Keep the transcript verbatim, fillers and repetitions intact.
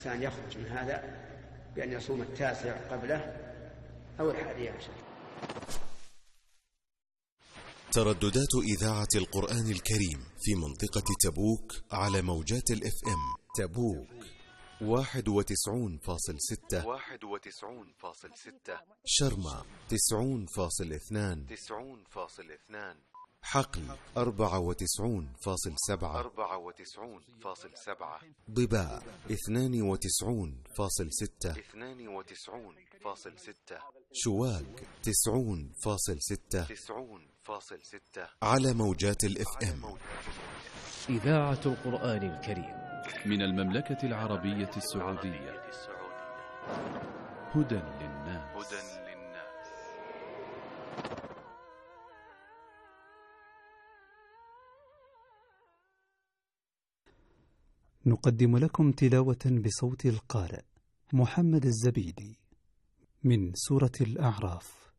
الإنسان يخرج من هذا بأن يصوم التاسع قبله أو الحادي عشر. ترددات إذاعة القرآن الكريم في منطقة تبوك على موجات الاف ام. تبوك واحد وتسعون فاصل ستة واحد وتسعون فاصل ستة شرمة تسعون فاصل اثنان تسعون فاصل اثنان حقل أربعة وتسعون فاصل سبعة أربعة وتسعون فاصل سبعة ضباء اثنان وتسعون فاصل ستة اثنان وتسعون فاصل ستة شواق تسعون فاصل ستة تسعون فاصل ستة على موجات الاف ام. إذاعة القرآن الكريم من المملكة العربية السعودية. هدى للناس. هدى للناس. نقدم لكم تلاوة بصوت القارئ محمد الزبيدي من سورة الأعراف.